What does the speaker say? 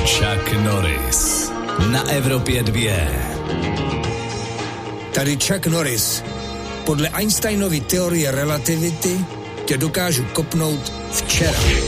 Chuck Norris na Evropě 2. Tady Chuck Norris. Podle Einsteinovy teorie relativity tě dokážu kopnout včera.